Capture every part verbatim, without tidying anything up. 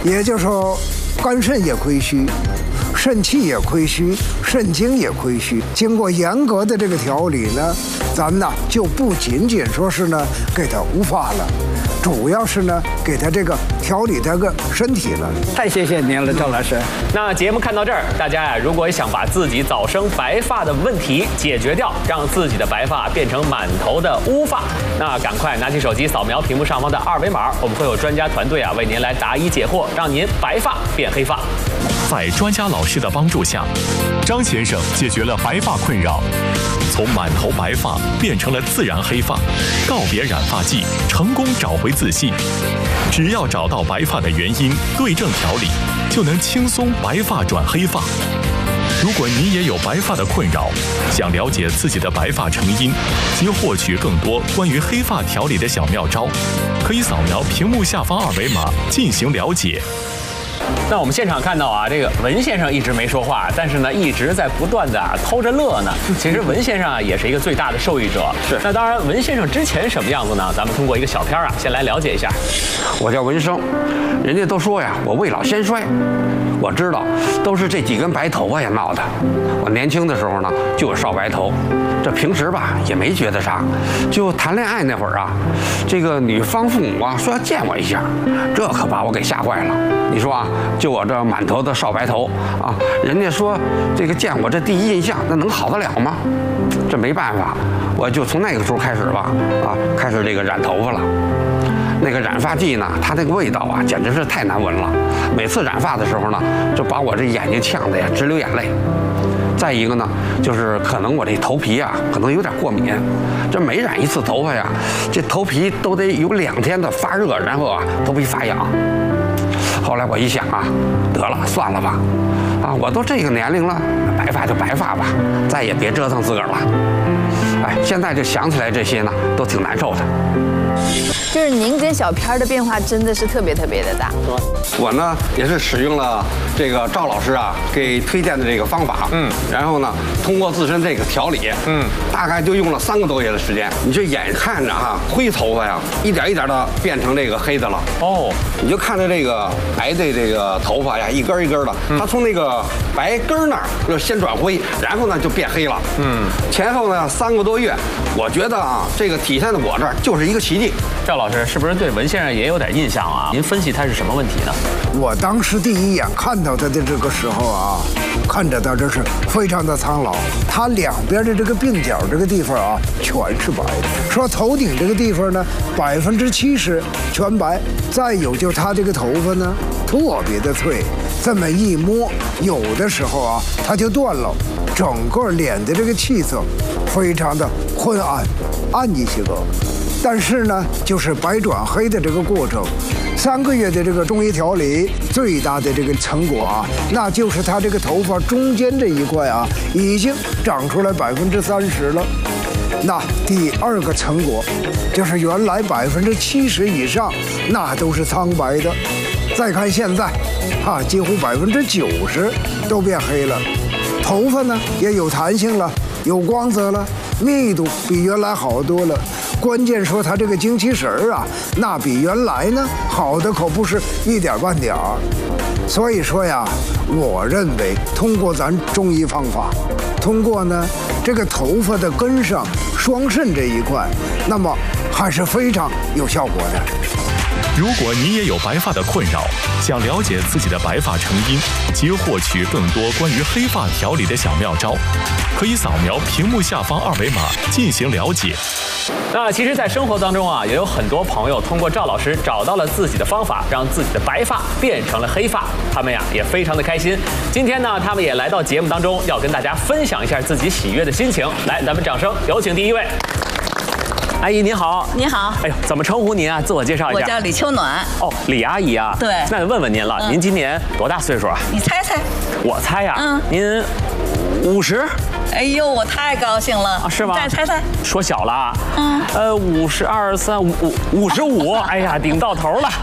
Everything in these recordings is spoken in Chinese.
也就是说，肝肾也亏虚。 肾气也亏虚，肾精也亏虚。经过严格的这个调理呢，咱呢就不仅仅说是呢给他无发了，主要是呢给他这个调理他个身体了。 太谢谢您了，赵老师。 那节目看到这儿，大家呀，如果想把自己早生白发的问题解决掉，让自己的白发变成满头的乌发，那赶快拿起手机扫描屏幕上方的二维码，我们会有专家团队啊为您来答疑解惑，让您白发变黑发。 在专家老师的帮助下，张先生解决了白发困扰，从满头白发变成了自然黑发，告别染发剂，成功找回自信。只要找到白发的原因，对症调理，就能轻松白发转黑发。如果你也有白发的困扰，想了解自己的白发成因及获取更多关于黑发调理的小妙招，可以扫描屏幕下方二维码进行了解。 那我们现场看到啊，这个文先生一直没说话，但是呢，一直在不断的、啊、偷着乐呢。其实文先生啊，也是一个最大的受益者。是。那当然，文先生之前什么样子呢？咱们通过一个小片啊，先来了解一下。 我叫文生，人家都说呀，我未老先衰。我知道，都是这几根白头发呀闹的。我年轻的时候呢，就有少白头，这平时吧也没觉得啥。就谈恋爱那会儿啊，这个女方父母啊说要见我一下，这可把我给吓坏了。你说啊？ 就我这满头的少白头啊，人家说这个见我这第一印象，那能好得了吗？这没办法，我就从那个时候开始吧，啊，开始这个染头发了。那个染发剂呢，它那个味道啊，简直是太难闻了。每次染发的时候呢，就把我这眼睛呛得呀直流眼泪。再一个呢，就是可能我这头皮啊，可能有点过敏，这每染一次头发呀，这头皮都得有两天的发热，然后啊，头皮发痒。 后来我一想啊，得了，算了吧，啊，我都这个年龄了，白发就白发吧，再也别折腾自个儿了。哎，现在就想起来这些呢，都挺难受的。 就是您跟小片的变化真的是特别特别的大。 我呢也是使用了这个赵老师啊给推荐的这个方法，嗯，然后呢通过自身这个调理，嗯，大概就用了三个多月的时间。你这眼看着哈，灰头发呀，一点一点的变成这个黑的了。哦，你就看着这个白的这个头发呀，一根一根的，它从那个白根那儿就先转灰，然后呢就变黑了。嗯，前后呢三个多月，我觉得啊，这个体现在我这儿就是一个奇迹。 赵老师是不是对文先生也有点印象啊？您分析他是什么问题呢？ 我当时第一眼看到他的这个时候啊，看着他这是非常的苍老，他两边的这个鬓角这个地方啊，全是白的。说头顶这个地方呢，百分之七十全白。再有就他这个头发呢，特别的脆，这么一摸，有的时候啊，它就断了。整个脸的这个气色非常的昏暗，暗一些个。但是呢，就是白转黑的这个过程，三个月的这个中医调理，最大的这个成果啊，那就是他这个头发中间这一块啊，已经长出来百分之三十了。那第二个成果，就是原来百分之七十以上，那都是苍白的。再看现在，啊，几乎百分之九十都变黑了，头发呢也有弹性了，有光泽了，密度比原来好多了。关键说他这个精气神儿啊，那比原来呢好的可不是一点半点儿。所以说呀，我认为通过咱中医方法，通过呢这个头发的根上双肾这一块，那么还是非常有效果的。 如果你也有白发的困扰，想了解自己的白发成因及获取更多关于黑发调理的小妙招，可以扫描屏幕下方二维码进行了解。 那其实，在生活当中啊，也有很多朋友通过赵老师找到了自己的方法，让自己的白发变成了黑发，他们呀也非常的开心。今天呢，他们也来到节目当中，要跟大家分享一下自己喜悦的心情。来，咱们掌声有请第一位。阿姨您好， 你好。 哎呦，怎么称呼您啊？自我介绍一下。 我叫李秋暖。 哦，李阿姨啊。 对。 那就问问您了，嗯、您今年多大岁数啊？ 你猜猜。 我猜呀、啊。嗯。您五十。 哎呦，我太高兴了。 啊，是吗？ 再猜猜。 说小了。 嗯。 呃，五十二三五五五十五。哎呀，顶到头了。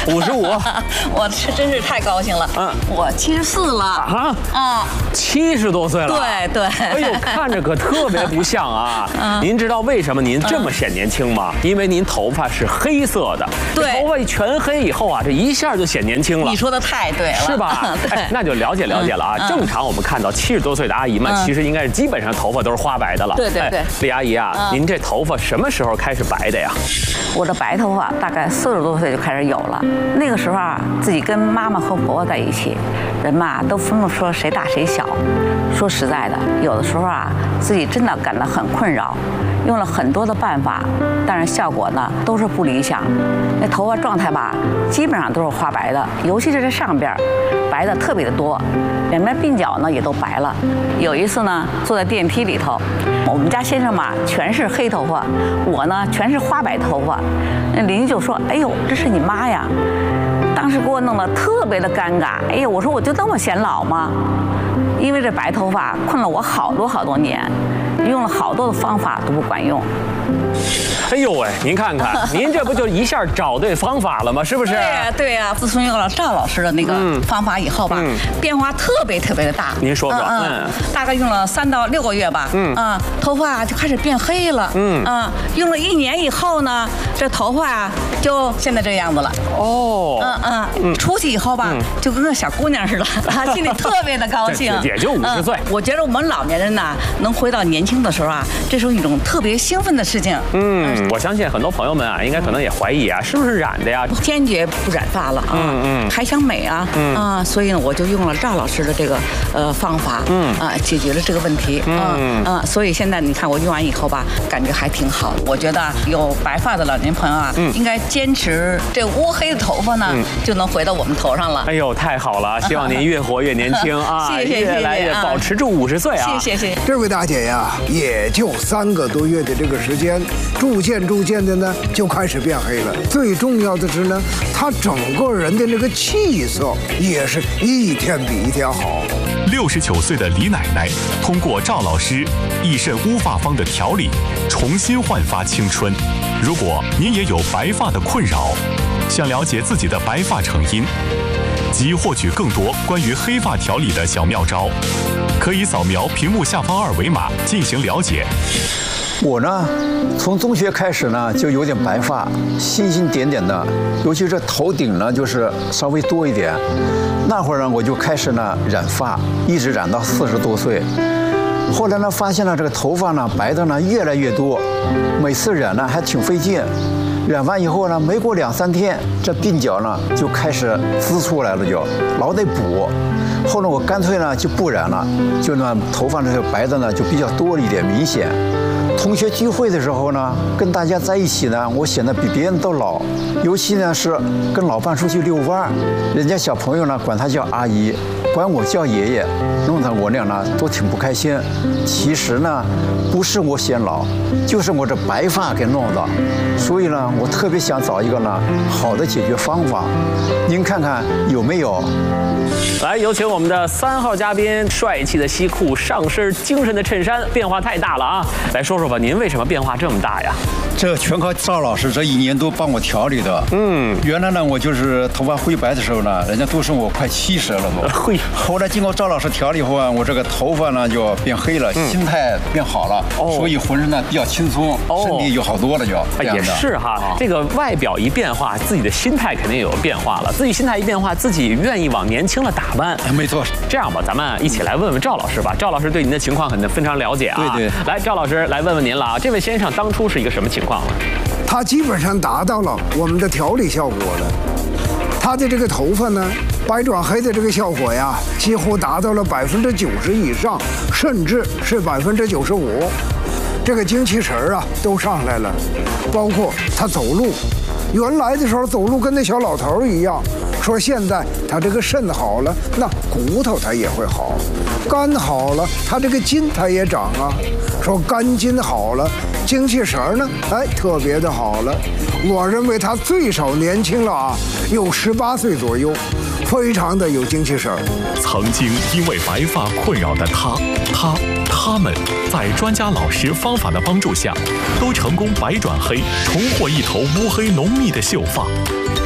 五十五， 我是真是太高兴了。 嗯嗯，我七十四了啊啊， 七十多岁了。 对对。 哎呦，看着可特别不像啊！ 嗯您知道为什么您这么显年轻吗？因为您头发是黑色的， 对， 头发一全黑以后啊，这一下就显年轻了。 你说的太对了， 是吧？ 对， 那就了解了解了啊。 嗯、 正常我们看到七十多岁的阿姨们，其实应该是基本上头发都是花白的了。 对对对， 李阿姨啊，您这头发什么时候开始白的呀？ 我的白头发大概四十多岁就开始有了。那个时候啊，自己跟妈妈和婆婆在一起，人嘛都分不说谁大谁小。说实在的，有的时候啊，自己真的感到很困扰，用了很多的办法，但是效果呢都是不理想。那头发状态吧，基本上都是花白的，尤其是这上边白的特别的多，两边鬓角呢也都白了。有一次呢，坐在电梯里头，我们家先生嘛全是黑头发，我呢全是花白头发。那邻居就说：“哎呦，这是你妈呀！”当时给我弄得特别的尴尬。哎呀，我说我就这么显老吗？因为这白头发困了我好多好多年，用了好多的方法都不管用。 哎呦喂，您看看，您这不就一下找对方法了吗？是不是？ 对呀，对呀。自从用了赵老师的那个方法以后吧，嗯、变化特别特别的大。 您说说， 嗯，嗯大概用了三到六个月吧，嗯啊，头发就开始变黑了，嗯啊，用了一年以后呢，这头发啊就现在这样子了。 哦， 嗯嗯，出去以后吧，就跟个小姑娘似的，啊，心里特别的高兴。 也就五十岁。 我觉得我们老年人呢，能回到年轻的时候啊，这是一种特别兴奋的事情。 嗯。我相信很多朋友们啊，应该可能也怀疑啊，是不是染的呀？ 坚决不染发了啊，嗯嗯，还想美啊，嗯啊，所以呢，我就用了赵老师的这个呃方法，嗯啊，解决了这个问题，嗯啊，所以现在你看我用完以后吧，感觉还挺好。我觉得有白发的老年朋友啊，应该坚持这乌黑的头发呢，就能回到我们头上了。 哎呦，太好了！希望您越活越年轻啊， 谢谢， 越来越保持住五十岁啊！ 谢谢谢谢。 这位大姐呀，也就三个多月的这个时间，逐渐逐渐的呢就开始变黑了。最重要的是呢，她整个人的那个气色也是一天比一天好。 六十九岁的李奶奶通过赵老师益肾乌发方的调理，重新焕发青春。如果您也有白发的困扰，想了解自己的白发成因，及获取更多关于黑发调理的小妙招，可以扫描屏幕下方二维码进行了解。 我呢，从中学开始呢，就有点白发，星星点点的，尤其是头顶呢，就是稍微多一点。那会儿呢，我就开始呢染发，一直染到四十多岁。后来呢，发现了这个头发呢白的呢越来越多，每次染呢还挺费劲。染完以后呢，没过两三天，这鬓角呢就开始滋出来了，就老得补。后来我干脆呢就不染了，就呢头发呢这个白的呢就比较多一点，明显。同学聚会的时候呢，跟大家在一起呢，我显得比别人都老。尤其呢是跟老伴出去遛弯，人家小朋友呢管他叫阿姨，管我叫爷爷，弄得我俩呢都挺不开心。其实呢，不是我显老，就是我这白发给弄的。所以呢，我特别想找一个呢好的解决方法。您看看有没有？ 来，有请我们的三号嘉宾，帅气的西裤，上身精神的衬衫，变化太大了啊！来说说吧，您为什么变化这么大呀？ 这全靠赵老师这一年多帮我调理的。嗯，原来呢，我就是头发灰白的时候呢，人家都说我快七十了都。 会。 后来经过赵老师调理后啊，我这个头发呢就变黑了，心态变好了，所以浑身呢比较轻松，身体就好多了就。 也是哈，这个外表一变化，自己的心态肯定有变化了。自己心态一变化，自己愿意往年轻了打扮。 没错。 这样吧，咱们一起来问问赵老师吧。赵老师对您的情况肯定非常了解啊。 对对。 来，赵老师来问问您了啊，这位先生当初是一个什么情况呢？ 他基本上达到了我们的调理效果了。他的这个头发呢，白转黑的这个效果呀，几乎达到了百分之九十以上，甚至是百分之九十五。这个精气神儿啊都上来了，包括他走路，原来的时候走路跟那小老头一样。说现在他这个肾好了，那骨头他也会好；肝好了，他这个筋他也长啊。说肝筋好了，精气神呢，哎，特别的好了。我认为他最少年轻了啊，有十八岁左右，非常的有精气神。 曾经因为白发困扰的他，他他们在专家老师方法的帮助下，都成功白转黑，重获一头乌黑浓密的秀发。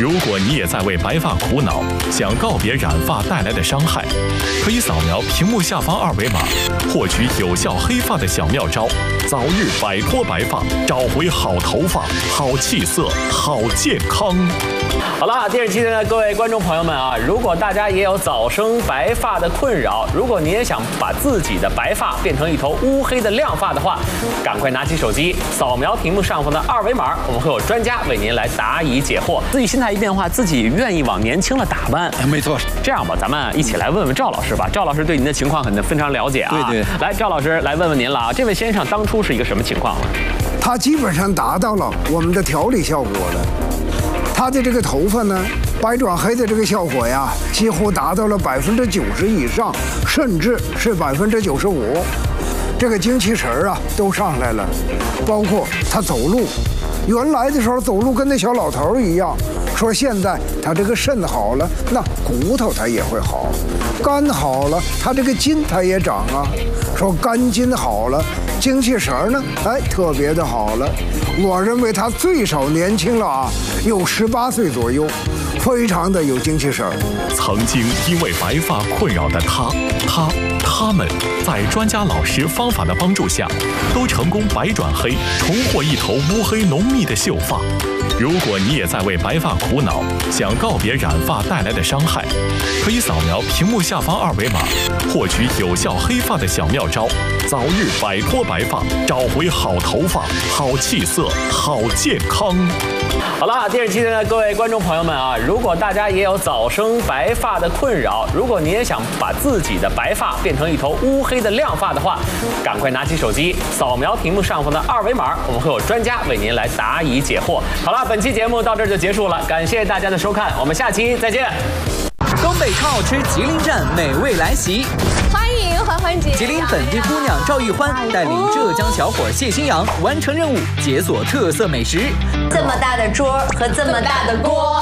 如果你也在为白发苦恼，想告别染发带来的伤害，可以扫描屏幕下方二维码，获取有效黑发的小妙招，早日摆脱白发，找回好头发、好气色、好健康。 好了，电视机前的各位观众朋友们啊，如果大家也有早生白发的困扰，如果你也想把自己的白发变成一头乌黑的亮发的话，赶快拿起手机扫描屏幕上方的二维码，我们会有专家为您来答疑解惑。自己心态一变化，自己愿意往年轻了打扮。 没错。 这样吧，咱们一起来问问赵老师吧。赵老师对您的情况肯定非常了解啊。 对对。 来，赵老师来问问您了啊，这位先生当初是一个什么情况呢？ 他基本上达到了我们的调理效果了。他的这个头发呢，白转黑的这个效果呀，几乎达到了百分之九十以上，甚至是百分之九十五。这个精气神儿啊都上来了，包括他走路，原来的时候走路跟那小老头一样。说现在他这个肾好了，那骨头他也会好；肝好了，他这个筋他也长啊。说肝筋好了，精气神儿呢，哎，特别的好了。我认为他最少年轻了啊，有十八岁左右，非常的有精气神儿。 曾经因为白发困扰的他、他、他们，在专家老师方法的帮助下，都成功白转黑，重获一头乌黑浓密的秀发。如果你也在为白发苦恼，想告别染发带来的伤害，可以扫描屏幕下方二维码，获取有效黑发的小妙招，早日摆脱白发，找回好头发、好气色、好健康。 好了，电视机前的各位观众朋友们啊，如果大家也有早生白发的困扰，如果你也想把自己的白发变成一头乌黑的亮发的话，赶快拿起手机扫描屏幕上方的二维码，我们会有专家为您来答疑解惑。好了，本期节目到这儿就结束了，感谢大家的收看，我们下期再见。 东北超好吃吉林站美味来袭， 欢迎欢欢姐！ 吉林本地姑娘赵玉欢带领浙江小伙谢新阳完成任务，解锁特色美食。 这么大的桌和这么大的锅，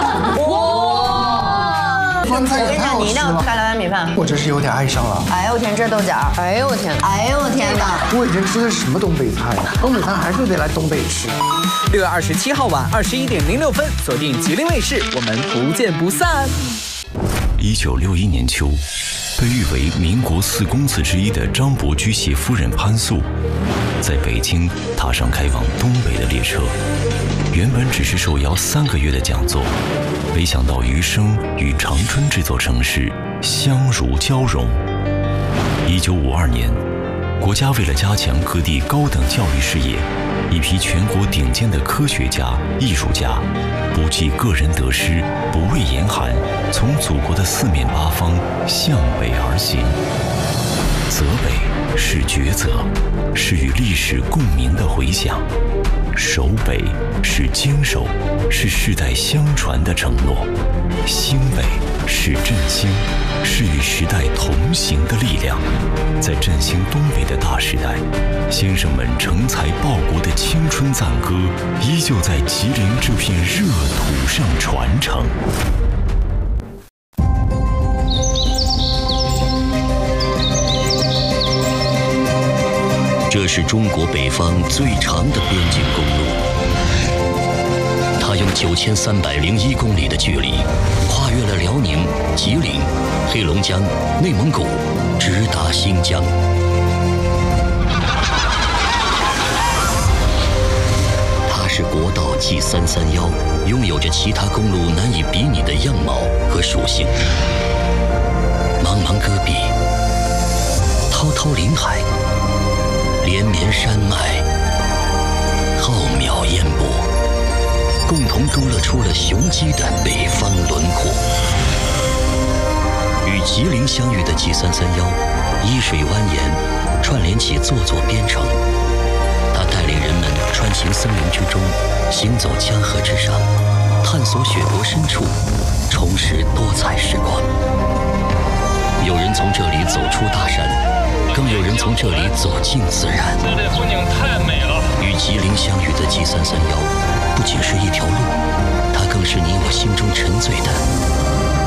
哇！我跟你讲，你一定要盖来碗米饭。 我真是有点爱上了。 哎呦我天，这豆角！哎呦我天！哎呦我天哪！ 我以前吃的是什么东北菜呀？东北菜还是得来东北吃。 六月二十七号晚二十一点零六分，锁定吉林卫视，我们不见不散。 一九六一年秋，被誉为民国四公子之一的张伯驹携夫人潘素，在北京踏上开往东北的列车。原本只是受邀三个月的讲座，没想到余生与长春这座城市相如交融。一九五二年，国家为了加强各地高等教育事业，一批全国顶尖的科学家、艺术家，不计个人得失，不畏严寒，从祖国的四面八方向北而行。择北是抉择，是与历史共鸣的回响；守北是坚守，是世代相传的承诺；兴北是振兴，是与时代同行的力量。在振兴东北的大时代，先生们成才报国的青春赞歌，依旧在吉林这片热土上传承。这是中国北方最长的边境公路，它用九千三百零一公里的距离，跨越了辽宁、吉林、黑龙江、内蒙古，直达新疆。它是国道 G 三三一，拥有着其他公路难以比拟的样貌和属性。茫茫戈壁，滔滔林海，连绵山脉，浩渺烟波，共同勾勒出了雄鸡的北方轮廓。与吉林相遇的 G 三三一，依水蜿蜒，串联起座座边城。它带领人们穿行森林之中，行走江河之上，探索雪国深处，重拾多彩时光。有人从这里走出大山，更有人从这里走进自然。这里风景太美了。与吉林相遇的 G 三三一，不仅是一条路，它更是你我心中沉醉的